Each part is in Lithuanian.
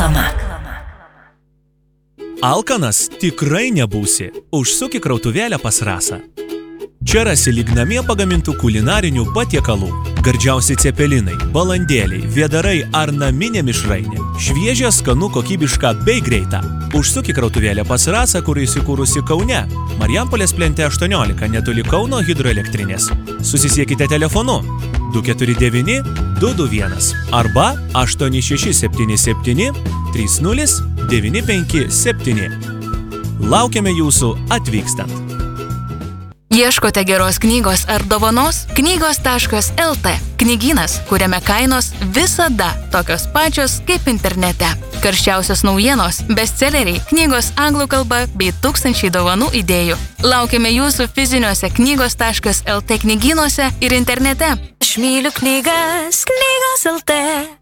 Reklama. Alkanas tikrai nebūsi. Užsuk į krautuvėlę pas Rasą. Čia rasi lyg namie pagamintų kulinarinių patiekalų. Gardžiausi cepelinai, balandėliai, vėdarai ar naminė mišrainė. Šviežia, skanu, kokybiška bei greita. Užsuk į krautuvėlę pas Rasą, kur įsikūrusi Kaune. Marijampolės plente 18, netoli Kauno hidroelektrinės. Susisiekite telefonu 249 221 arba 8677 30 957. Laukiame jūsų atvykstant. Ieškote geros knygos ar dovanos? Knygos.lt. Knygynas, kuriame kainos visada tokios pačios kaip internete. Karščiausios naujienos, bestselleriai, knygos anglų kalba bei tūkstančiai dovanų idėjų. Laukiame jūsų fiziniuose knygos.lt knygynuose ir internete. Aš myliu knygas, knygos.lt.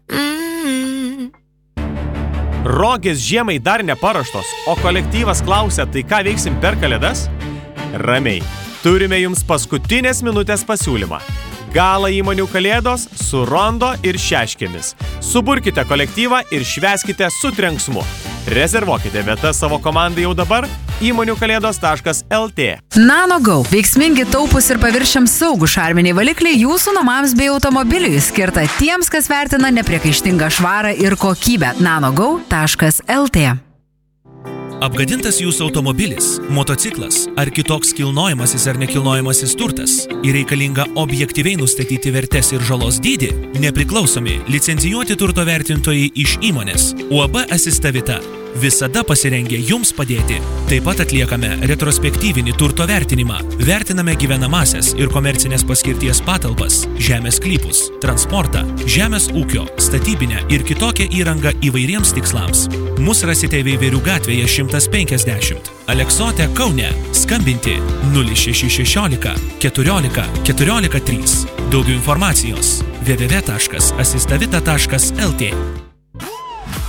Rogės žiemai dar neparuoštos, o kolektyvas klausia, tai ką veiksim per kalėdas? Ramiai. Turime jums paskutinės minutės pasiūlymą. Gala įmonių kalėdos su rondo ir šeškėmis. Suburkite kolektyvą ir švęskite su trenksmu. Rezervuokite vietas savo komandai jau dabar įmoniųkalėdos.lt. NanoGo. Veiksmingi, taupūs ir paviršiams saugų šarminiai valikliai jūsų namams bei automobiliui, skirta tiems, kas vertina nepriekaištingą švarą ir kokybę. NanoGo.lt. Apgadintas jūsų automobilis, motociklas ar kitoks kilnojamasis ar nekilnojamasis turtas ir reikalinga objektyviai nustatyti vertes ir žalos dydį, nepriklausomi licencijuoti turto vertintojai iš įmonės UAB Asistavita visada pasirengę jums padėti. Taip pat atliekame retrospektyvinį turto vertinimą. Vertiname gyvenamasias ir komercinės paskirties patalpas, žemės sklypus, transportą, žemės ūkio, statybinę ir kitokią įrangą įvairiems tikslams. Mus rasite Veiverių gatvėje 150, Aleksote, Kaune. Skambinti 0616 14 14 3. Daugiau informacijos www.asistavita.lt.